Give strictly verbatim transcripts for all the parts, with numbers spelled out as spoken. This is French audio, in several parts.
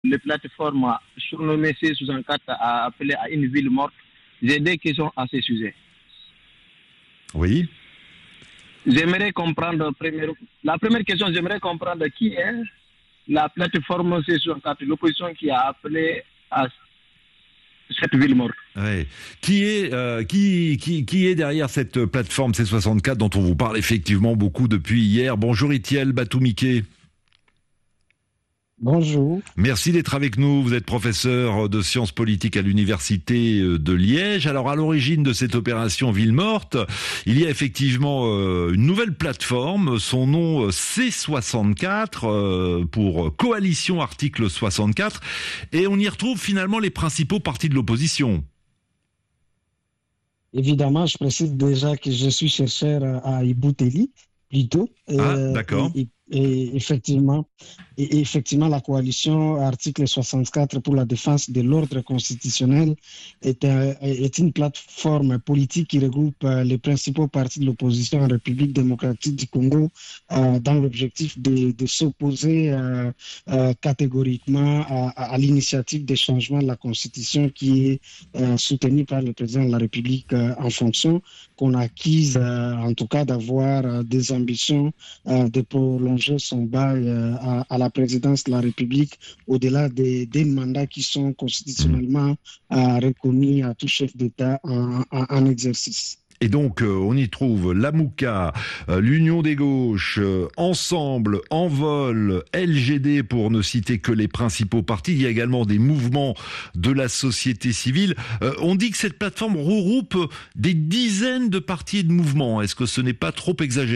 les plateformes surnommées C soixante-quatre a appelé à une ville morte. J'ai des questions à ce sujet. Oui. J'aimerais comprendre, première, la première question, j'aimerais comprendre qui est la plateforme C soixante-quatre, l'opposition qui a appelé à cette ville morte. Ouais. Qui est euh, qui qui qui est derrière cette plateforme C soixante-quatre dont on vous parle effectivement beaucoup depuis hier. Bonjour Itiel Batoumike. Bonjour. Merci d'être avec nous. Vous êtes professeur de sciences politiques à l'université de Liège. Alors, à l'origine de cette opération Ville Morte, il y a effectivement euh, une nouvelle plateforme. Son nom C soixante-quatre euh, pour Coalition Article soixante-quatre. Et on y retrouve finalement les principaux partis de l'opposition. Évidemment, je précise déjà que je suis chercheur à Eboutelli, plutôt. Ah, euh, d'accord. Et, et, et effectivement, et effectivement, la coalition article soixante-quatre pour la défense de l'ordre constitutionnel est, un, est une plateforme politique qui regroupe les principaux partis de l'opposition en République démocratique du Congo euh, dans l'objectif de, de s'opposer euh, euh, catégoriquement à, à l'initiative de changement de la Constitution qui est euh, soutenue par le président de la République euh, en fonction, qu'on acquise euh, en tout cas d'avoir euh, des ambitions euh, de prolonger son bail euh, à, à la présidence de la République au-delà des, des mandats qui sont constitutionnellement euh, reconnus à tout chef d'État en, en, en exercice. Et donc, euh, on y trouve l'Amouka, euh, l'Union des gauches, euh, Ensemble, Envol, L G D, pour ne citer que les principaux partis. Il y a également des mouvements de la société civile. Euh, on dit que cette plateforme regroupe des dizaines de partis et de mouvements. Est-ce que ce n'est pas trop exagéré ?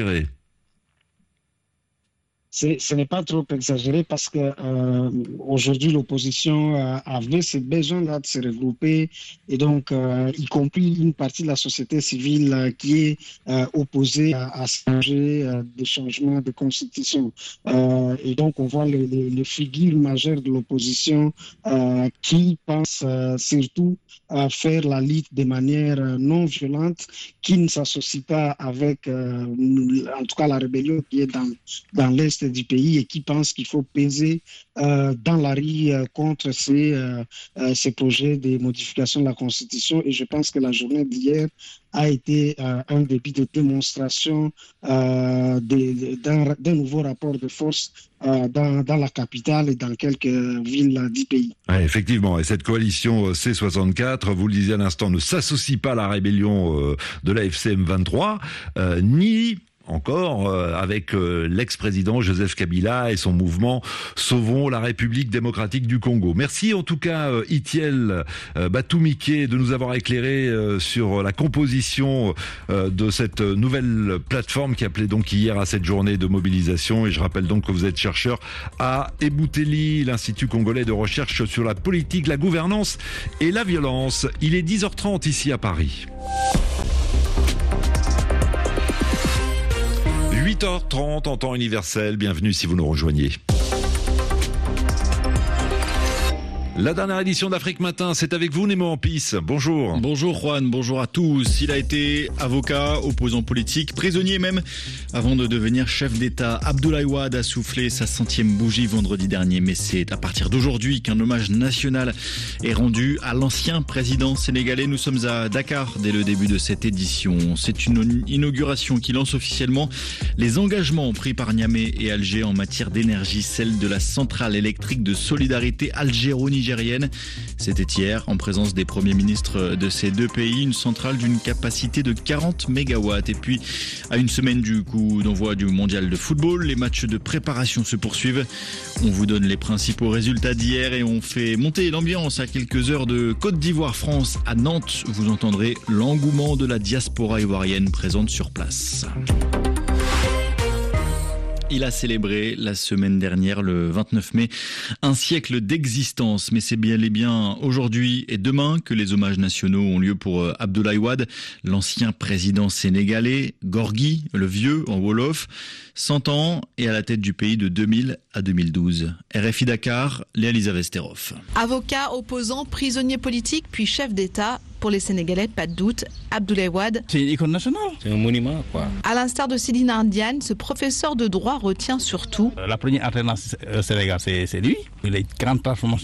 C'est, ce n'est pas trop exagéré parce que euh, aujourd'hui l'opposition euh, avait ce besoin-là de se regrouper et donc euh, y compris une partie de la société civile euh, qui est euh, opposée à, à ce projet euh, de changement de constitution. Euh, et donc on voit les, les, les figures majeures de l'opposition euh, qui pensent euh, surtout à faire la lutte de manière non violente, qui ne s'associe pas avec euh, en tout cas la rébellion qui est dans, dans l'est du pays et qui pense qu'il faut peser euh, dans la rue euh, contre ces, euh, euh, ces projets de modification de la Constitution. Et je pense que la journée d'hier a été euh, un début de démonstration euh, de, d'un, d'un nouveau rapport de force euh, dans, dans la capitale et dans quelques villes du pays. Ouais, effectivement, et cette coalition C soixante-quatre, vous le disiez à l'instant, ne s'associe pas à la rébellion euh, de la F C M vingt-trois, euh, ni encore euh, avec euh, l'ex-président Joseph Kabila et son mouvement Sauvons la République démocratique du Congo. Merci en tout cas euh, Itiel euh, Batoumike de nous avoir éclairé euh, sur la composition euh, de cette nouvelle plateforme qui appelait donc hier à cette journée de mobilisation. Et je rappelle donc que vous êtes chercheur à Eboutelli, l'Institut congolais de recherche sur la politique, la gouvernance et la violence. Il est dix heures trente ici à Paris. huit heures trente en temps universel, bienvenue si vous nous rejoignez. La dernière édition d'Afrique Matin, c'est avec vous Nemo Ampis. Bonjour. Bonjour Juan, bonjour à tous. Il a été avocat, opposant politique, prisonnier même, avant de devenir chef d'État. Abdoulaye Wade a soufflé sa centième bougie vendredi dernier, mais c'est à partir d'aujourd'hui qu'un hommage national est rendu à l'ancien président sénégalais. Nous sommes à Dakar dès le début de cette édition. C'est une inauguration qui lance officiellement les engagements pris par Niamey et Alger en matière d'énergie, celle de la centrale électrique de solidarité algéro-nigérienne. C'était hier, en présence des premiers ministres de ces deux pays, une centrale d'une capacité de quarante mégawatts. Et puis, à une semaine du coup d'envoi du mondial de football, les matchs de préparation se poursuivent. On vous donne les principaux résultats d'hier et on fait monter l'ambiance à quelques heures de Côte d'Ivoire-France à Nantes. Vous entendrez l'engouement de la diaspora ivoirienne présente sur place. Il a célébré la semaine dernière, le vingt-neuf mai, un siècle d'existence. Mais c'est bien et bien aujourd'hui et demain que les hommages nationaux ont lieu pour Abdoulaye Wade, l'ancien président sénégalais, Gorgui, le vieux en Wolof, cent ans et à la tête du pays de deux mille à deux mille douze. R F I Dakar, Léa-Lisa Vesterov. Avocat, opposant, prisonnier politique, puis chef d'État, pour les Sénégalais, pas de doute. Abdoulaye Wade. C'est une icône nationale, c'est un monument, quoi. À l'instar de Sidi Nardiane, ce professeur de droit retient surtout. La première alternance au Sénégal, c'est, c'est lui. Il a une grande transformation